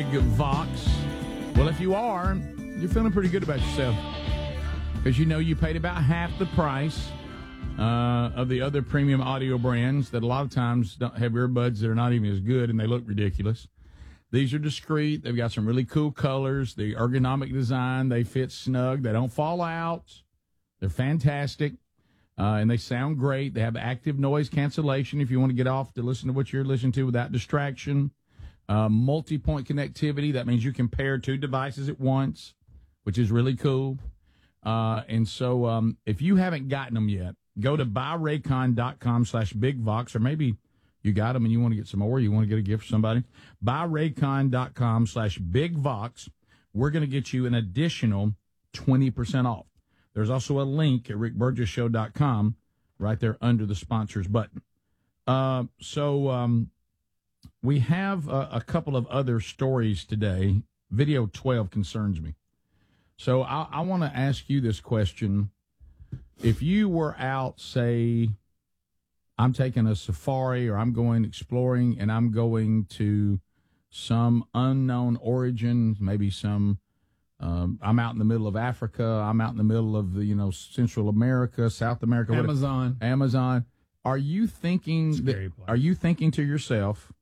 Vox. Well, if you are, you're feeling pretty good about yourself because you know you paid about half the price of the other premium audio brands that a lot of times don't have earbuds that are not even as good and they look ridiculous. These are discreet. They've got some really cool colors. The ergonomic design, they fit snug. They don't fall out. They're fantastic. And they sound great. They have active noise cancellation if you want to get off to listen to what you're listening to without distraction. Multi-point connectivity. That means you can pair two devices at once, which is really cool. And so if you haven't gotten them yet, go to buyraycon.com/bigvox, or maybe you got them and you want to get some more. You want to get a gift for somebody. Buyraycon.com/bigvox. We're going to get you an additional 20% off. There's also a link at rickburgesshow.com right there under the sponsors button. We have a couple of other stories today. Video 12 concerns me. So I want to ask you this question. If you were out, say, I'm taking a safari or I'm going exploring and I'm going to some unknown origin, maybe some, I'm out in the middle of Africa, I'm out in the middle of the, Central America, South America, Amazon. Are you thinking to yourself,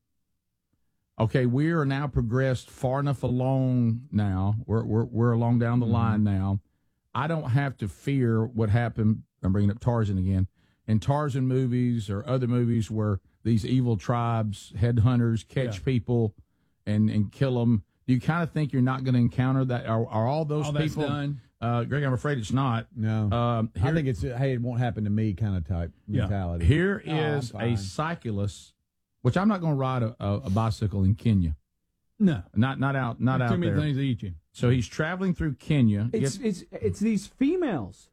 okay, we are now progressed far enough along now. We're along down the line now. I don't have to fear what happened. I'm bringing up Tarzan again. In Tarzan movies or other movies where these evil tribes, headhunters, catch people and kill them. Do you kind of think you're not going to encounter that? Are all those people? That's done? Greg, I'm afraid it's not. No. I think it's, hey, it won't happen to me kind of type mentality. Here is a cyclist. Which I'm not going to ride a bicycle in Kenya. No, not out too there. many things to eat you. So he's traveling through Kenya. It's these females.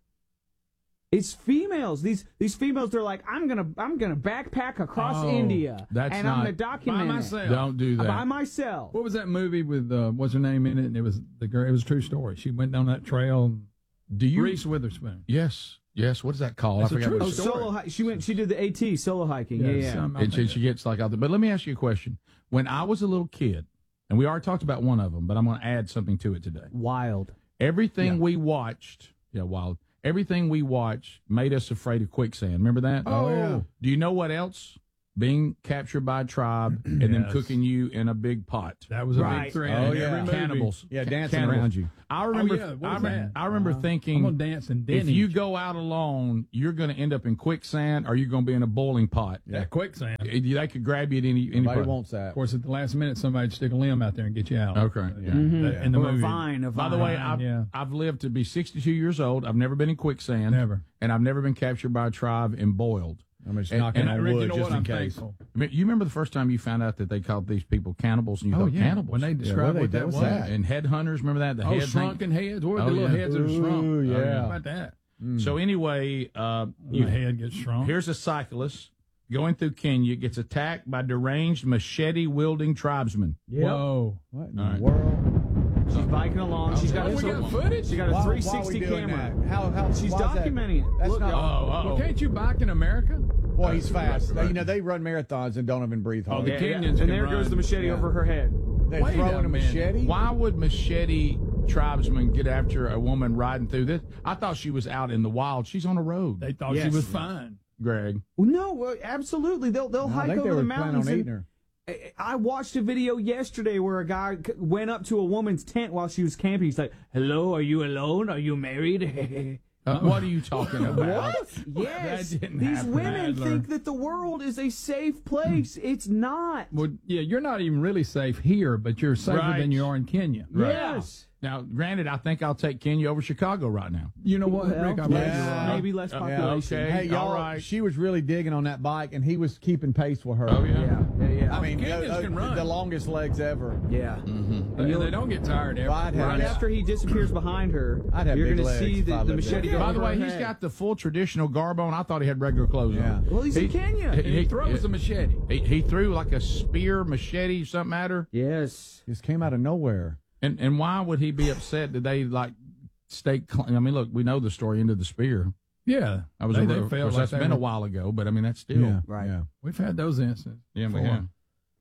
It's females. These females. They're like, I'm gonna backpack across India, I'm gonna document by myself. it. Don't do that By myself. What was that movie with what's her name in it? And it was the girl. It was a true story. She went down that trail. Reese Witherspoon? Yes. What is that called? That's I forgot. a true solo. She did the AT solo hiking. Yeah. And she gets like out there. But let me ask you a question. When I was a little kid, and we already talked about one of them, but I'm going to add something to it today. Wild. Everything we watched, wild. Everything we watched made us afraid of quicksand. Remember that? Oh yeah. Do you know what else? Being captured by a tribe and then cooking you in a big pot. That was a big threat. Oh, yeah. Cannibals. Yeah, dancing around you. I remember. I remember thinking, I'm gonna dance and if you go out alone, you're going to end up in quicksand, or you're going to be in a boiling pot. Yeah, quicksand. They could grab you at any Nobody point. wants that. Of course, at the last minute, somebody'd stick a limb out there and get you out. Okay. Yeah. In the movie. A vine. By the way, I've lived to be 62 years old. I've never been in quicksand. Never. And I've never been captured by a tribe and boiled. I'm just knocking on wood just in case. You remember the first time you found out that they called these people cannibals, and you thought cannibals? When they described what that was. And headhunters, remember that? The heads shrunken heads. What were the little heads that are shrunk? Ooh, yeah. How about that? So anyway, Your head gets shrunk. here's a cyclist going through Kenya, gets attacked by deranged machete-wielding tribesmen. Yep. Whoa. What in the world? She's biking along. She's got footage. She got a 360 camera. How She's why is that? documenting it. That's Look, not. Well, can't you bike in America? Boy, he's fast. They run marathons and don't even breathe hard. the Kenyans and can there run. goes the machete over her head. They're Wait throwing a a minute. machete. Why would machete tribesmen get after a woman riding through this? I thought she was out in the wild. She's on the road. They thought she was fine. Greg. No, absolutely. They'll I hike think they over were the planning mountains. on And eating her. I watched a video yesterday where a guy went up to a woman's tent while she was camping. He's like, "Hello, are you alone? Are you married?" What are you talking about? Yes, That didn't these happen, women Adler. think that the world is a safe place. It's not. Well, yeah, you're not even really safe here, but you're safer Right. than you are in Kenya. Yes. Now, granted, I think I'll take Kenya over Chicago right now. You know what, Well, Rick? I bet yeah. you're right. Maybe less population. okay. Hey, y'all, all right. she was really digging on that bike, and he was keeping pace with her. Oh, yeah? I mean, Kenyans can run. the longest legs ever. Yeah. And they don't get tired ever. I'd have Right after he disappears behind her, I'd have you're big going to legs see if I the lived machete there. go By over the way, her he's head. got the full traditional garb on. I thought he had regular clothes Yeah. on. Well, he's in Kenya. And he throws a machete. He threw like a spear, machete, something at her. Yes. Just came out of nowhere. And why would he be upset? Did they like stake? I mean, look, we know the story into the spear. Yeah. I was They over. Of felt course, like that's they been a were- while ago, but I mean, that's still. Right. Yeah. We've had those incidents. Yeah, we before. have.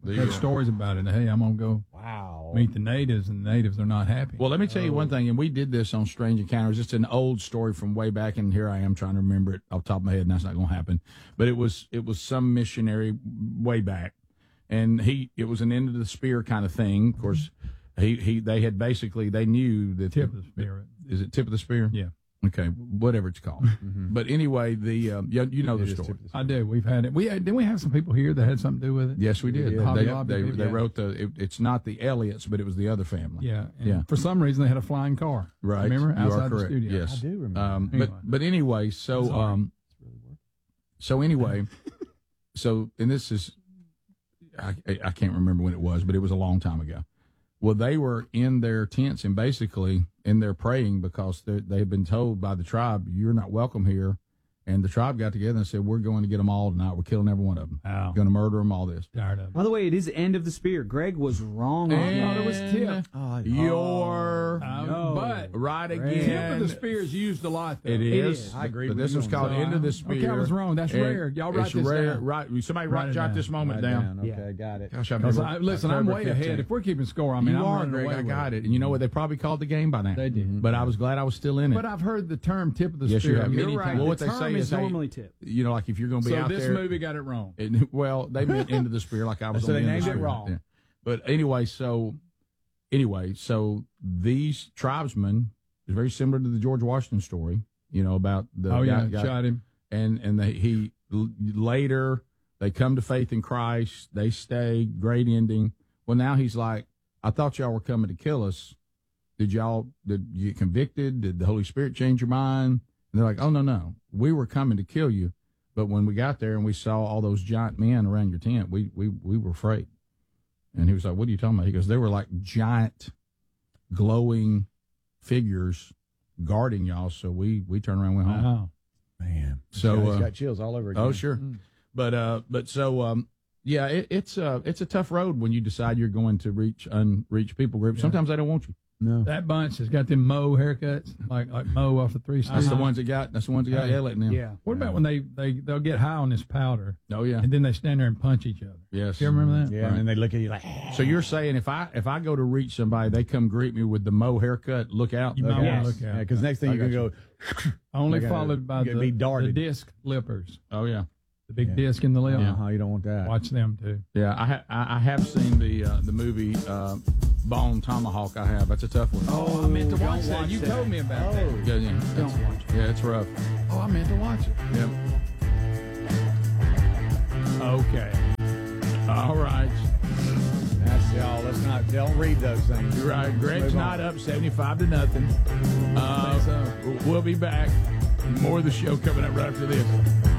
Had stories about it. Hey, I'm gonna go meet the natives, and the natives are not happy. Well, let me tell you one thing, and we did this on Strange Encounters. It's an old story from way back, and here I am trying to remember it off the top of my head, and that's not going to happen. But it was some missionary way back, and it was an end of the spear kind of thing. Of course, they knew that tip of the spear. Is it tip of the spear? Yeah. Okay, whatever it's called. But anyway, you know the story. I do. We've had it. Didn't we have some people here that had something to do with it? Yes, we did. Yeah. They wrote it's not the Elliots, but it was the other family. Yeah. For some reason, they had a flying car. Right. Remember? You outside are correct. the studio. Yes. I do remember. But anyway, so and this is I can't remember when it was, but it was a long time ago. Well, they were in their tents and basically in there praying because they had been told by the tribe, "You're not welcome here." And the tribe got together and said, "We're going to get them all tonight. We're killing every one of them. Wow. Going to murder them, all this." Tired of it. By the way, it is the end of the spear. Greg was wrong on And that. it was tip. You're But right tip again. of the spear is used a lot, though. It is. I agree But with this you was on called that. End of the Spear. Okay, I was wrong. That's And rare. Y'all write it's this rare. down. Right. Somebody Write it jot down. this moment Write it down. Okay, got it. Gosh, I 'Cause remember. listen, I'm way October ahead. 15th. If we're keeping score, I mean, You I'm are, running Greg. away I with got it. And you know what? They probably called the game by now. They did. But I was glad I was still in it. But I've heard the term tip of the Yes, you spear have. many You're right. times. Well, what the they term say is is, hey, normally tip. You know, like if you're going to be So out this there. movie got it wrong. Well, they meant End of the Spear, like I was. So on they the end of named the it spear. wrong. Yeah. But anyway, so these tribesmen is very similar to the George Washington story. You know about the guy, shot him. and later they come to faith in Christ. They stay. Great ending. Well, now he's like, I thought y'all were coming to kill us. Did you get convicted? Did the Holy Spirit change your mind? And they're like, oh, no. We were coming to kill you. But when we got there and we saw all those giant men around your tent, we were afraid. And he was like, what are you talking about? He goes, they were like giant glowing figures guarding y'all. So we turned around and went home. Wow. Man. So, He's got chills all over again. Oh, sure. But so, yeah, it's a tough road when you decide you're going to reach unreached people groups. Sometimes they don't want you. No. That bunch has got them Mo haircuts, like Mo off the Three That's Stooges. the ones that got Elliot now. Yeah. What about when they'll get high on this powder Oh, yeah. and then they stand there and punch each other? Yes. You remember that? Yeah, and then they look at you like, So you're saying if I go to reach somebody, they come greet me with the Mo haircut, look out. You might Yes. want to look out. because next thing I you're got going to go, Only They're gonna- followed by you're gonna be the darted. disc lippers, Oh, yeah. the big disc in the lip. you don't want that. Watch them too. Yeah, I have seen the movie Bone Tomahawk. I have. That's a tough one. Oh, I meant to don't watch that. watch You that. told me about that. Yeah, yeah. Don't watch it. Yeah, it's rough. Oh, I meant to watch it. Yep. Okay. All right. That's y'all. Don't read those things. You're right. Greg's Move not on. up 75-0. We'll be back. More of the show coming up right after this.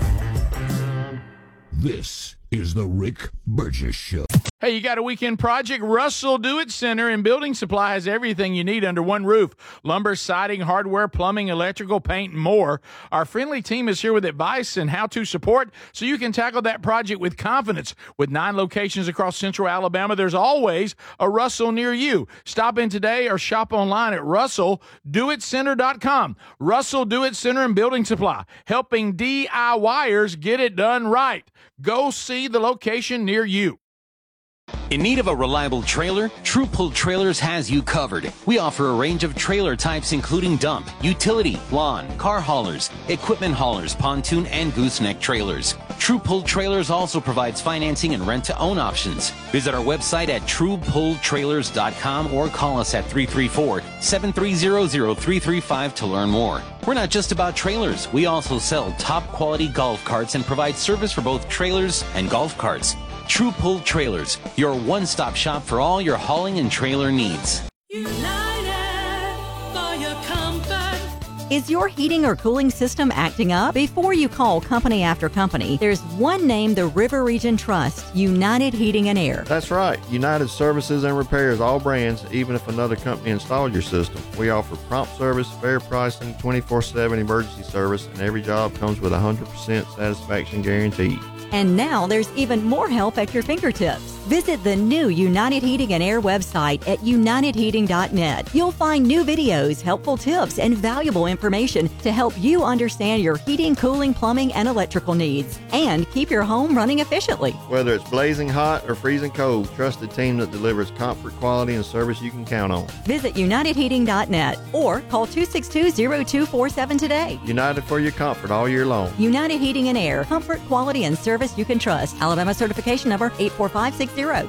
This is the Rick Burgess Show. Hey, you got a weekend project? Russell Do-It Center and Building Supply has everything you need under one roof. Lumber, siding, hardware, plumbing, electrical, paint, and more. Our friendly team is here with advice and how-to support so you can tackle that project with confidence. With 9 locations across central Alabama, there's always a Russell near you. Stop in today or shop online at RussellDoItCenter.com. Russell Do-It Center and Building Supply, helping DIYers get it done right. Go see the location near you. In need of a reliable trailer? True Pull Trailers has you covered. We offer a range of trailer types including dump, utility, lawn, car haulers, equipment haulers, pontoon, and gooseneck trailers. True Pull Trailers also provides financing and rent-to-own options. Visit our website at TruePullTrailers.com or call us at 334-730-0335 to learn more. We're not just about trailers. We also sell top-quality golf carts and provide service for both trailers and golf carts. True Pull Trailers, your one-stop shop for all your hauling and trailer needs. United for your comfort. Is your heating or cooling system acting up? Before you call company after company, there's one name the River Region trusts: United Heating and Air. That's right. United services and repairs all brands, even if another company installed your system. We offer prompt service, fair pricing, 24/7 emergency service, and every job comes with a 100% satisfaction guarantee. And now there's even more help at your fingertips. Visit the new United Heating and Air website at unitedheating.net. You'll find new videos, helpful tips, and valuable information to help you understand your heating, cooling, plumbing, and electrical needs, and keep your home running efficiently. Whether it's blazing hot or freezing cold, trust the team that delivers comfort, quality, and service you can count on. Visit unitedheating.net or call 262-0247 today. United for your comfort all year long. United Heating and Air. Comfort, quality, and service you can trust. Alabama certification number 84560. United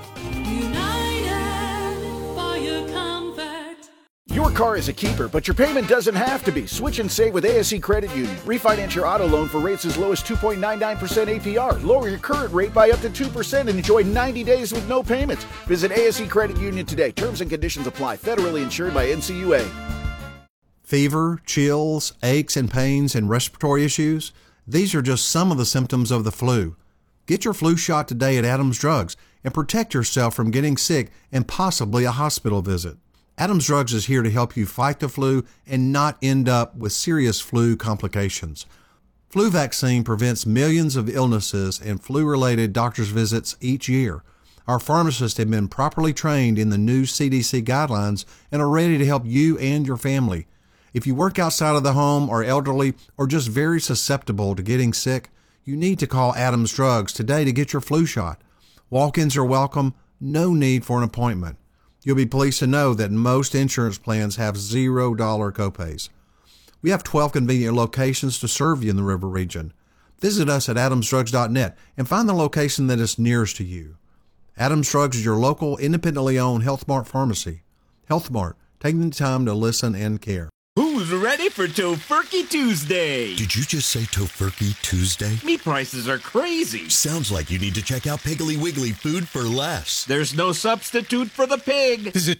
for your comfort. Your car is a keeper, but your payment doesn't have to be. Switch and save with ASE Credit Union. Refinance your auto loan for rates as low as 2.99% APR. Lower your current rate by up to 2% and enjoy 90 days with no payments. Visit ASE Credit Union today. Terms and conditions apply. Federally insured by NCUA. Fever, chills, aches and pains, and respiratory issues? These are just some of the symptoms of the flu. Get your flu shot today at Adams Drugs and protect yourself from getting sick and possibly a hospital visit. Adams Drugs is here to help you fight the flu and not end up with serious flu complications. Flu vaccine prevents millions of illnesses and flu-related doctor's visits each year. Our pharmacists have been properly trained in the new CDC guidelines and are ready to help you and your family. If you work outside of the home, are elderly, or just very susceptible to getting sick, you need to call Adams Drugs today to get your flu shot. Walk-ins are welcome, no need for an appointment. You'll be pleased to know that most insurance plans have $0 copays. We have 12 convenient locations to serve you in the River Region. Visit us at adamsdrugs.net and find the location that is nearest to you. Adams Drugs is your local, independently owned Health Mart pharmacy. Health Mart, taking the time to listen and care. Who's ready for Tofurkey Tuesday? Did you just say Tofurkey Tuesday? Meat prices are crazy. Sounds like you need to check out Piggly Wiggly Food for Less. There's no substitute for the pig. Visit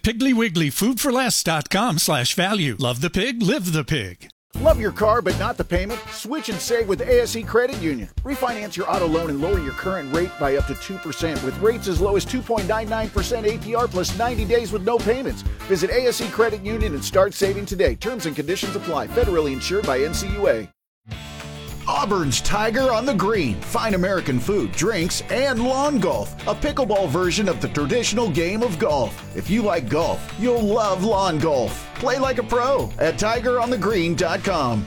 PigglyWigglyFoodForLess.com/value. Love the pig, live the pig. Love your car but not the payment? Switch and save with ASE Credit Union. Refinance your auto loan and lower your current rate by up to 2% with rates as low as 2.99% APR plus 90 days with no payments. Visit ASE Credit Union and start saving today. Terms and conditions apply. Federally insured by NCUA. Auburn's Tiger on the Green. Fine American food, drinks, and lawn golf. A pickleball version of the traditional game of golf. If you like golf, you'll love lawn golf. Play like a pro at tigeronthegreen.com.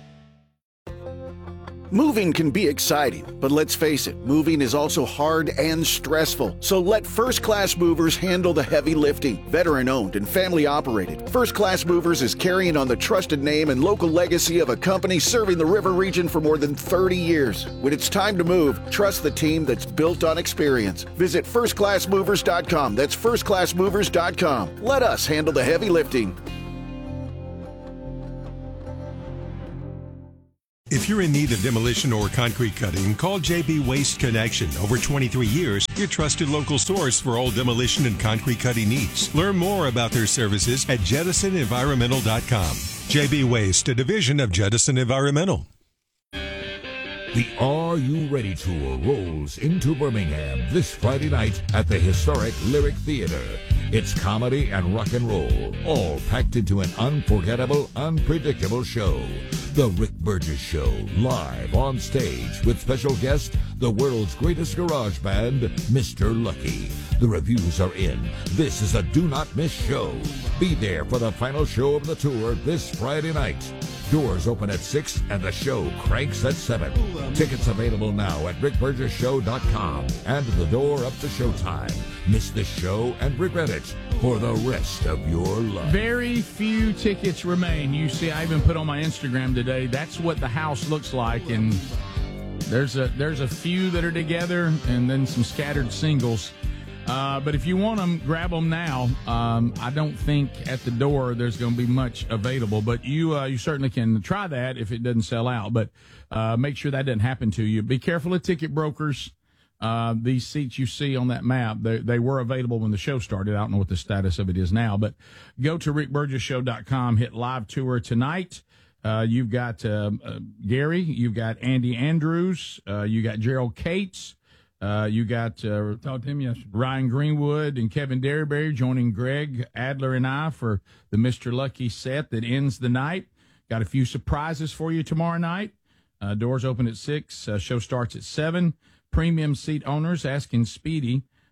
Moving can be exciting, but let's face it, moving is also hard and stressful. So let First Class Movers handle the heavy lifting. Veteran-owned and family-operated, First Class Movers is carrying on the trusted name and local legacy of a company serving the River Region for more than 30 years. When it's time to move, trust the team that's built on experience. Visit firstclassmovers.com. That's firstclassmovers.com. Let us handle the heavy lifting. If you're in need of demolition or concrete cutting, call JB Waste Connection. Over 23 years, your trusted local source for all demolition and concrete cutting needs. Learn more about their services at JettisonEnvironmental.com. JB Waste, a division of Jettison Environmental. The Are You Ready Tour rolls into Birmingham this Friday night at the historic Lyric Theater. It's comedy and rock and roll, all packed into an unforgettable, unpredictable show. The Rick Burgess Show, live on stage with special guest, the world's greatest garage band, Mr. Lucky. The reviews are in. This is a do-not-miss show. Be there for the final show of the tour this Friday night. Doors open at 6 and the show cranks at 7. Tickets available now at rickburgessshow.com and the door up to showtime. Miss this show and regret it for the rest of your life. Very few tickets remain. You see, I even put on my Instagram today, that's what the house looks like, and there's a few that are together and then some scattered singles. But if you want them, grab them now. I don't think at the door there's going to be much available, but you certainly can try that if it doesn't sell out. But make sure that doesn't happen to you. Be careful of ticket brokers. These seats you see on that map, they were available when the show started. I don't know what the status of it is now, but go to rickburgessshow.com, hit live tour tonight. You've got Gary, you've got Andy Andrews, you got Gerald Cates. You got talked to him yesterday. Ryan Greenwood and Kevin Derryberry joining Greg Adler and I for the Mr. Lucky set that ends the night. Got a few surprises for you tomorrow night. Doors open at 6. Show starts at 7. Premium seat owners asking Speedy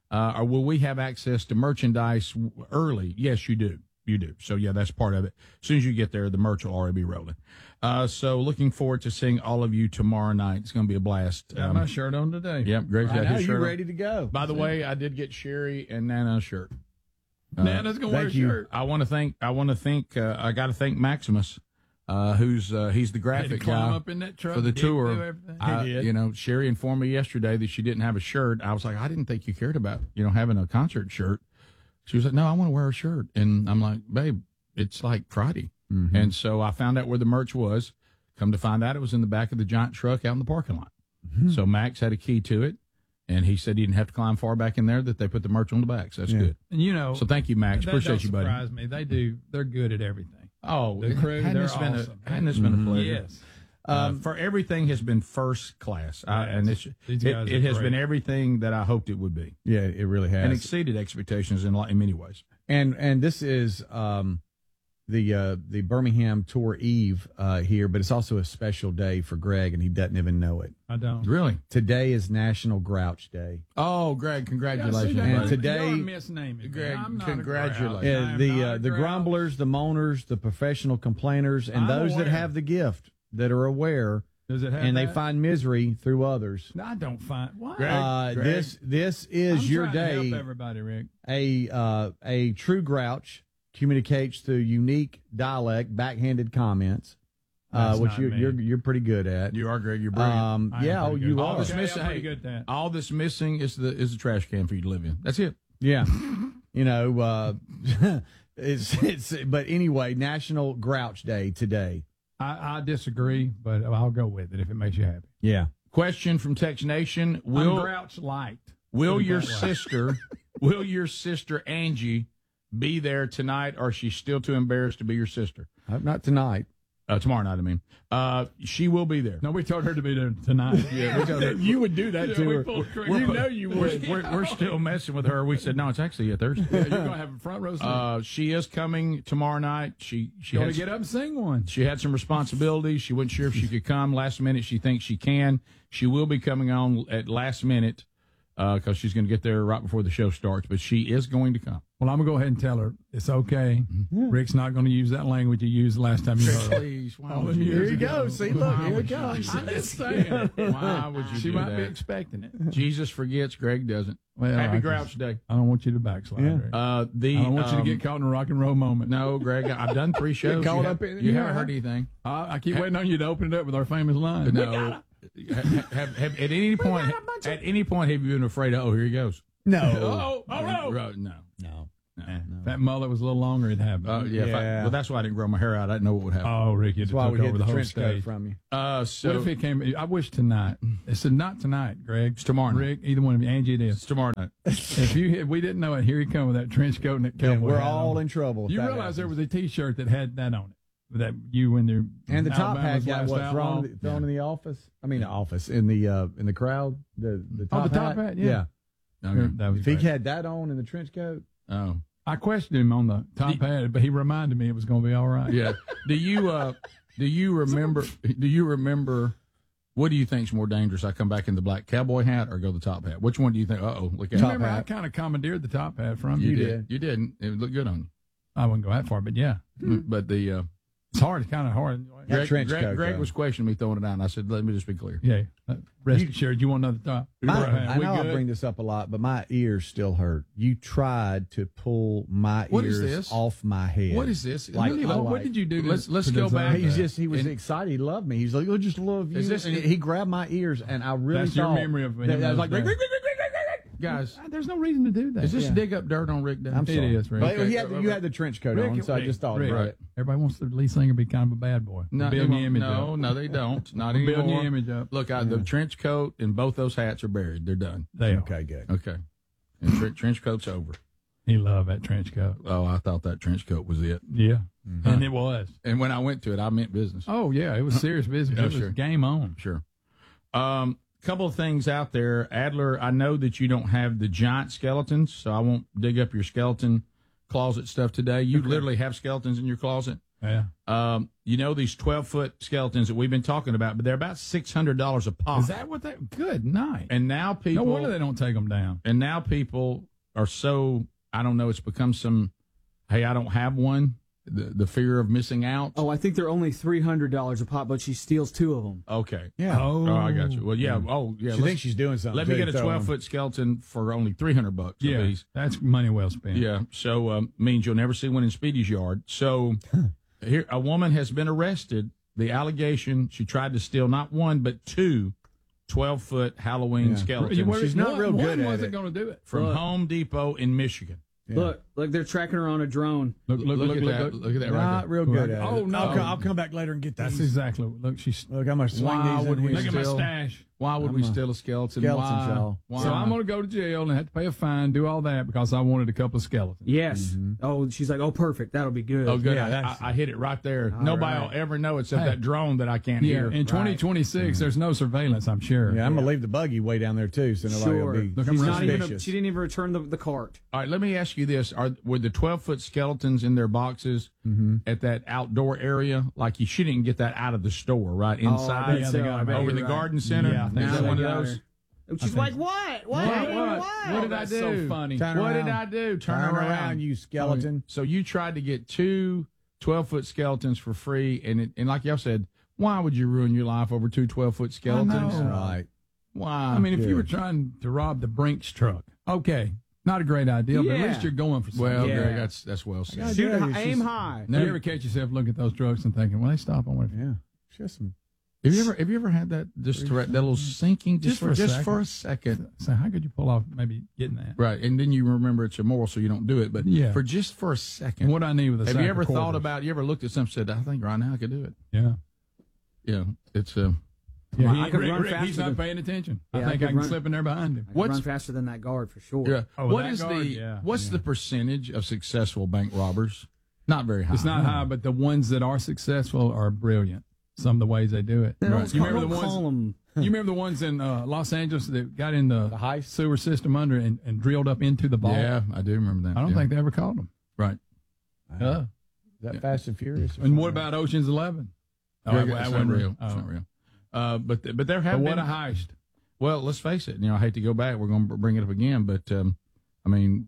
or will we have access to merchandise early? Yes, you do. You do. So, yeah, that's part of it. As soon as you get there, the merch will already be rolling. So looking forward to seeing all of you tomorrow night. It's going to be a blast. Got my shirt on today. Yep, Greg's got his shirt on. Ready to go. By the way, I did get Sherry and Nana a shirt. Nana's going to wear a shirt. I got to thank Maximus. He's the graphic guy up in that truck, for the tour. He did. Sherry informed me yesterday that she didn't have a shirt. I was like, I didn't think you cared about, having a concert shirt. She was like, no, I want to wear a shirt. And I'm like, babe, it's like Friday. Mm-hmm. And so I found out where the merch was. Come to find out, it was in the back of the giant truck out in the parking lot. Mm-hmm. So Max had a key to it. And he said he didn't have to climb far back in there, that they put the merch on the back. So that's good. And so thank you, Max. Appreciate you, buddy. Surprise me. They do. They're good at everything. Oh, the crew, they're awesome. Hadn't this been a pleasure? Yes. For everything has been first class. And it has been everything that I hoped it would be. Yeah, it really has. And exceeded expectations in many ways. And this is the Birmingham Tour Eve here, but it's also a special day for Greg, and he doesn't even know it. I don't. Really? Today is National Grouch Day. Oh, Greg, congratulations. And today, you're misnaming Greg, congratulations. The grumblers, the moaners, the professional complainers, and those that have the gift, that are aware, and they find misery through others. No, I don't find what. Greg. This is your day. To help everybody, Rick. A true grouch communicates through unique dialect, backhanded comments, which you're pretty good at. You are, Greg. You're brilliant. You all are. This missing, all this missing is the trash can for you to live in. That's it. Yeah, it's. But anyway, National Grouch Day today. I disagree, but I'll go with it if it makes you happy. Yeah. Question from Tex Nation: I'm grouch light. Will your sister Angie be there tonight, or is she still too embarrassed to be your sister? Not tonight. Tomorrow night, I mean. She will be there. No, we told her to be there tonight. Yeah, we told her. You would do that to her. You would. We're still messing with her. We said, no, it's actually a Thursday. Yeah, you're going to have a front row seat. She is coming tomorrow night. She going to get up and sing one. She had some responsibilities. She wasn't sure if she could come. Last minute, she thinks she can. She will be coming on at last minute because she's going to get there right before the show starts. But she is going to come. Well, I'm going to go ahead and tell her it's okay. Mm-hmm. Rick's not going to use that language you used the last time you heard her. Please. Here you go. See, look, here it goes. I'm just saying. Why would you She do might that? be expecting it. Jesus forgets, Greg doesn't. Well, Happy Grouch Day. I don't want you to backslide. Yeah. Rick. I don't want you to get caught in a rock and roll moment. No, Greg, I've done 3 shows. Caught up in it. You haven't heard anything. I keep waiting on you to open it up with our famous line. No. Have at any point have you been afraid of, here he goes? No. No. That mullet was a little longer, it'd happen. Well, that's why I didn't grow my hair out. I didn't know what would happen. Oh, Rick, you That's why we took hid over the the whole trench coat stage. from you. So What if it came? I wish tonight. It's not tonight, Greg. It's tomorrow night. Rick, either one of you. Angie, it is. It's tomorrow night. If we didn't know it, here he come with that trench coat and that cowboy We're hat all on. in trouble. You realize there was a T-shirt that had that on it. That you and the and the top Alabama's hat got last outlaw. thrown in the office. I mean, the office in the crowd. The top the top hat, yeah. Okay. That was If he great. had that on in the trench coat. Oh. I questioned him on the top hat, but he reminded me it was going to be all right. Yeah. Do you remember? What do you think's more dangerous? I come back in the black cowboy hat or go the top hat? Which one do you think? Look at Remember, I kind of commandeered the top hat from you. You didn't. It looked good on you. I wouldn't go that far, but yeah. But it's hard. It's kind of hard. Greg was questioning me throwing it out, and I said, "Let me just be clear." Yeah. Rest assured, you want another top. I know I bring this up a lot, but my ears still hurt. You tried to pull my ears off my head. What is this? What did you do? Let's go back. He was excited. He loved me. He's like, "I just love you." And he grabbed my ears, and I really That's thought your memory of him. I was like, guys, there's no reason to do that. is this dig up dirt on Rick Day? I'm sorry. It is, Rick. But you had the trench coat on, so I just thought about it. Everybody wants the lead singer to be kind of a bad boy. No, building your image no, up. no, they don't. Not anymore. Building your image up. Look, the trench coat and both those hats are buried. They're done. They are. Okay, good. Okay. And trench coat's over. He loved that trench coat. Oh, I thought that trench coat was it. Yeah. Mm-hmm. And it was. And when I went to it, I meant business. Oh, yeah. It was serious business. Yeah, it was sure. Game on. Sure. Couple of things out there. Adler, I know that you don't have the giant skeletons, so I won't dig up your skeleton closet stuff today. You literally have skeletons in your closet. Yeah. You know these 12-foot skeletons that we've been talking about, but they're about $600 a pop. Is that what they? Good night. And now people. No wonder they don't take them down. And now people are so, I don't know, it's become some, hey, I don't have one. The fear of missing out. Oh, I think they're only $300 a pop, but she steals 2 of them. Okay. Yeah. Oh, I got you. Well, yeah. Oh, yeah. She thinks she's doing something. Let me get a 12-foot skeleton for only $300. Yeah, a piece. that's money well spent. Yeah. So means you'll never see one in Speedy's yard. So here, a woman has been arrested. The allegation, she tried to steal not one but 2 12-foot Halloween skeletons. She's not real good at it. wasn't going to do it. From Home Depot in Michigan. Yeah. Look, they're tracking her on a drone. Look at that. Look at that right Not there. real good at it. Oh, no. I'll come back later and get these. That's exactly. Look, she's. Look, I'm going to swing Why these would in we here. Look at my steal- stash. Why would we steal a skeleton? Skeletons, y'all. Why? So I'm going to go to jail and have to pay a fine, do all that because I wanted a couple of skeletons. Yes. Oh, she's like, oh, perfect. That'll be good. Oh, good. Yeah, I hit it right there. Nobody will ever know except that drone that I can't hear. In 2026, there's no surveillance, I'm sure. Yeah, I'm going to leave the buggy way down there, too, so nobody will be Look, I'm She didn't even return the cart. All right, let me ask you this. Were the 12-foot skeletons in their boxes at that outdoor area? Like, she didn't get that out of the store, right? Inside? bet so. I bet Over you're the right. garden center? Yeah, I think Is so. that one of They got those? her. She's like, what? What did I do? So funny. What did I do? Turn around, you skeleton. So you tried to get 2 12-foot skeletons for free, and like y'all said, why would you ruin your life over 2 12-foot skeletons? Right. Why? I mean, if you were trying to rob the Brinks truck, okay, not a great idea, but at least you're going for something. Well, Greg, that's well said. Aim high. Now, you ever catch yourself looking at those trucks and thinking, well, they stop on Yeah. Just some. Have you ever had that that little sinking just for a second? So how could you pull off maybe getting that? Right, and then you remember it's immoral, so you don't do it. But for just for a second, what I need with a have sack you ever of thought quarters. about? You ever looked at something and said, I think right now I could do it. Yeah. Yeah, it's I could run faster. He's not than- paying attention. Yeah, I think I can slip in there behind him. I can run faster than that guard for sure. Yeah. Oh, What that is guard? the Yeah, what's the percentage of successful bank robbers? Not very high. It's not high, but the ones that are successful are brilliant. Some of the ways they do it. They don't You remember the call ones? them. You remember the ones in Los Angeles that got in the heist sewer system under and drilled up into the ball? Yeah, I do remember that. I don't think they ever caught them. Right. Is that Fast and Furious? And what about Ocean's 11? Greg, that's not real. It's not real. But there have But been what a heist. Well, let's face it. I hate to go back. We're going to bring it up again, but I mean,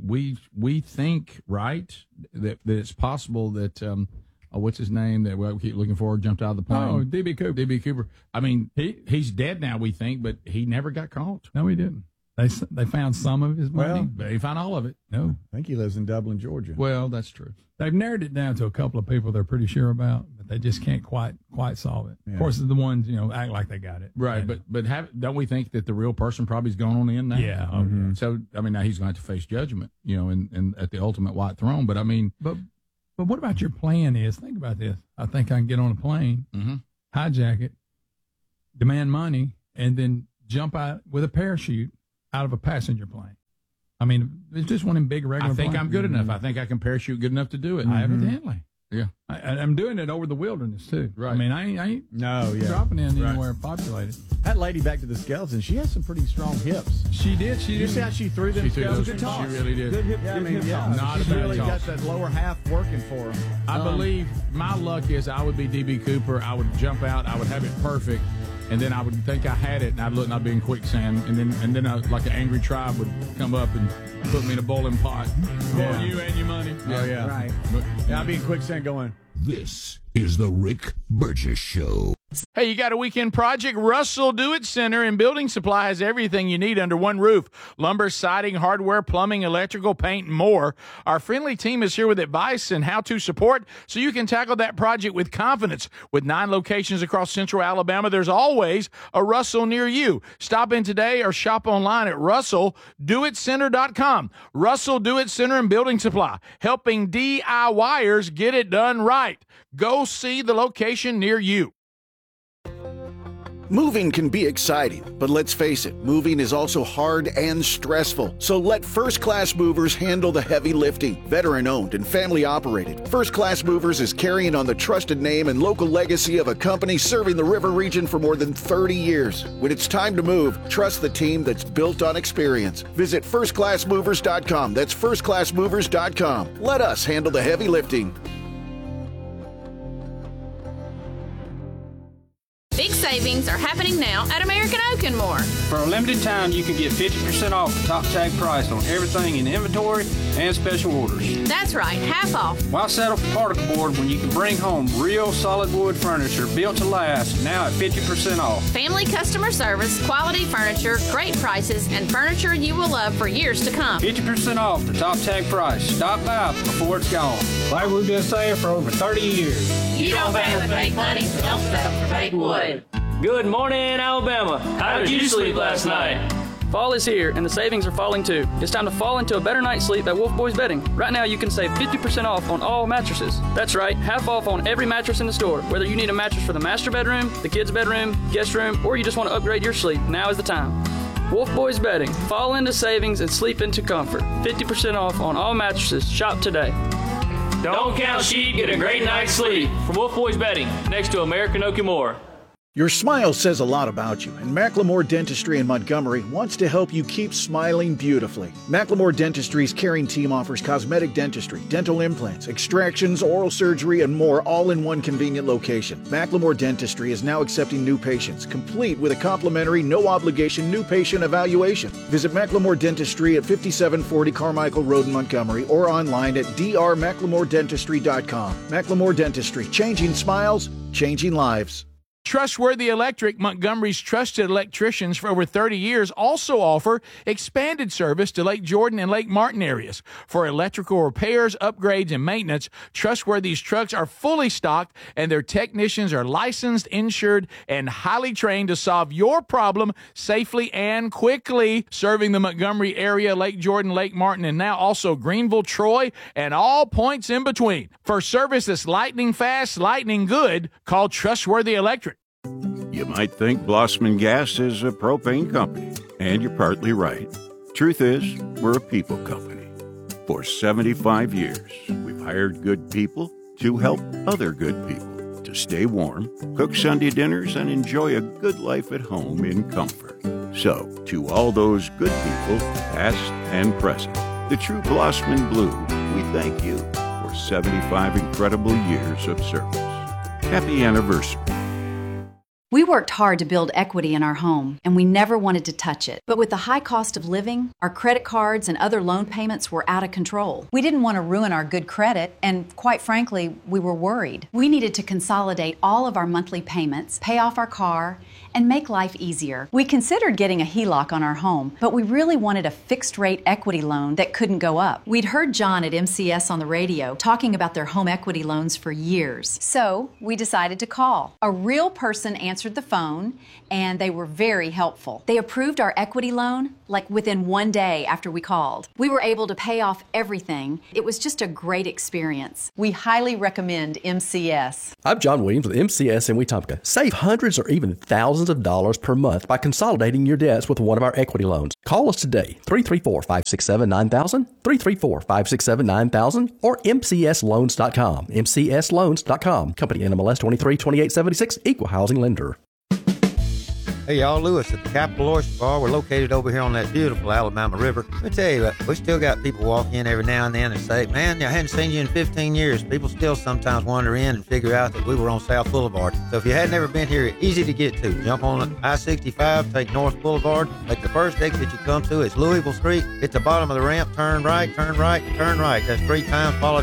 we think right that it's possible that what's his name that we keep looking for jumped out of the plane. Oh, D.B. Cooper. D.B. Cooper. I mean, he's dead now. We think, but he never got caught. No, he didn't. They found some of his money. Well, But he found all of it. No. I think he lives in Dublin, Georgia. Well, that's true. They've narrowed it down to a couple of people they're pretty sure about, but they just can't quite solve it. Yeah. Of course, the ones act like they got it. Right, And- but don't we think that the real person probably's gone on in now? Yeah. Oh, yeah. So I mean, now he's going to have to face judgment, and at the ultimate white throne. But I mean, But what about your plan is? Think about this. I think I can get on a plane, hijack it, demand money, and then jump out with a parachute out of a passenger plane. I mean, it's just one of them big regular I think planes. I'm good enough. I think I can parachute good enough to do it. Evidently. Yeah. I'm doing it over the wilderness, too. Right. I mean, I ain't No, yeah. dropping in anywhere populated. That lady back to the skeleton, she has some pretty strong hips. She did. Did you see how she threw them She threw skeletons? those- she really did. Good hip, Yeah, I good mean, hip yeah. toss. Not She's a bad really toss. got that lower half working for her. I believe my luck is I would be D.B. Cooper. I would jump out. I would have it perfect. And then I would think I had it, and I'd look and I'd be in quicksand. And then like an angry tribe would come up and put me in a boiling pot. Yeah. For you and your money. Oh, yeah. Right. Yeah, I'd be in quicksand going. This is the Rick Burgess Show. Hey, you got a weekend project? Russell Do-It Center and Building Supply has everything you need under one roof. Lumber, siding, hardware, plumbing, electrical, paint, and more. Our friendly team is here with advice and how-to support so you can tackle that project with confidence. With 9 locations across central Alabama, there's always a Russell near you. Stop in today or shop online at RussellDoItCenter.com. Russell Do-It Center and Building Supply, helping DIYers get it done right. Go see the location near you. Moving can be exciting, but let's face it, moving is also hard and stressful. So let First Class Movers handle the heavy lifting. Veteran owned and family operated, First Class Movers is carrying on the trusted name and local legacy of a company serving the river region for more than 30 years. When it's time to move, trust the team that's built on experience. Visit firstclassmovers.com. That's firstclassmovers.com. Let us handle the heavy lifting. Big savings are happening now at American Oak and More. For a limited time, you can get 50% off the top tag price on everything in inventory and special orders. That's right, half off. Why settle for particle board when you can bring home real solid wood furniture built to last, now at 50% off? Family customer service, quality furniture, great prices, and furniture you will love for years to come. 50% off the top tag price. Stop by before it's gone. Like we've been saying for over 30 years. You don't pay with fake money, so don't settle for fake wood. Good morning, Alabama. How did you sleep last night? Fall is here, and the savings are falling too. It's time to fall into a better night's sleep at Wolf Boys Bedding. Right now, you can save 50% off on all mattresses. That's right, half off on every mattress in the store. Whether you need a mattress for the master bedroom, the kids' bedroom, guest room, or you just want to upgrade your sleep, now is the time. Wolf Boys Bedding. Fall into savings and sleep into comfort. 50% off on all mattresses. Shop today. Don't count sheep, get a great night's sleep. From Wolf Boys Bedding, next to American Oak and More. Your smile says a lot about you, and Macklemore Dentistry in Montgomery wants to help you keep smiling beautifully. Macklemore Dentistry's caring team offers cosmetic dentistry, dental implants, extractions, oral surgery, and more, all in one convenient location. Macklemore Dentistry is now accepting new patients, complete with a complimentary, no-obligation new patient evaluation. Visit Macklemore Dentistry at 5740 Carmichael Road in Montgomery or online at drmacklemoredentistry.com. Macklemore Dentistry, changing smiles, changing lives. Trustworthy Electric, Montgomery's trusted electricians for over 30 years, also offer expanded service to Lake Jordan and Lake Martin areas. For electrical repairs, upgrades, and maintenance, Trustworthy's trucks are fully stocked, and their technicians are licensed, insured, and highly trained to solve your problem safely and quickly. Serving the Montgomery area, Lake Jordan, Lake Martin, and now also Greenville, Troy, and all points in between. For service that's lightning fast, lightning good, call Trustworthy Electric. You might think Blossman Gas is a propane company, and you're partly right. Truth is, we're a people company. For 75 years, we've hired good people to help other good people to stay warm, cook Sunday dinners, and enjoy a good life at home in comfort. So, to all those good people, past and present, the true Blossman Blue, we thank you for 75 incredible years of service. Happy anniversary. We worked hard to build equity in our home, and we never wanted to touch it. But with the high cost of living, our credit cards and other loan payments were out of control. We didn't want to ruin our good credit, and quite frankly, we were worried. We needed to consolidate all of our monthly payments, pay off our car, and make life easier. We considered getting a HELOC on our home, but we really wanted a fixed-rate equity loan that couldn't go up. We'd heard John at MCS on the radio talking about their home equity loans for years. So we decided to call. A real person answered the phone, and they were very helpful. They approved our equity loan like within 1 day after we called. We were able to pay off everything. It was just a great experience. We highly recommend MCS. I'm John Williams with MCS in Wetumpka. Save hundreds or even thousands of dollars per month by consolidating your debts with one of our equity loans. Call us today, 334-567-9000, 334-567-9000, or mcsloans.com, mcsloans.com. Company NMLS 232876, Equal Housing Lender. Hey y'all, Lewis at the Capital Oyster Bar. We're located over here on that beautiful Alabama River. Let me tell you what, we still got people walk in every now and then and say, man, I hadn't seen you in 15 years. People still sometimes wander in and figure out that we were on South Boulevard. So if you had never been here, easy to get to. Jump on I-65, take North Boulevard. Like the first exit you come to is Louisville Street. Hit the bottom of the ramp, turn right, turn right, turn right. That's 3 times, follow